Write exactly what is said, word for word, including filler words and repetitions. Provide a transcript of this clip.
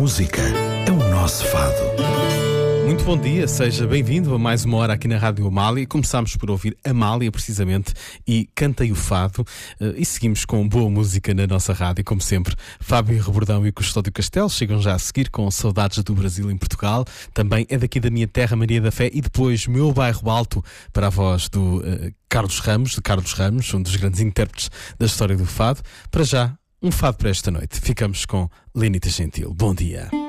música é o nosso fado. Muito bom dia, seja bem-vindo a mais uma hora aqui na Rádio Amália. Começámos por ouvir Amália, precisamente, e Cantei o Fado, e seguimos com boa música na nossa rádio, como sempre. Fábio Rebordão e Custódio Castelo chegam já a seguir com Saudades do Brasil em Portugal. Também é daqui da minha terra, Maria da Fé, e depois Meu Bairro Alto, para a voz do uh, Carlos Ramos, de Carlos Ramos, um dos grandes intérpretes da história do fado. Para já, um fado para esta noite. Ficamos com Lenita Gentil. Bom dia.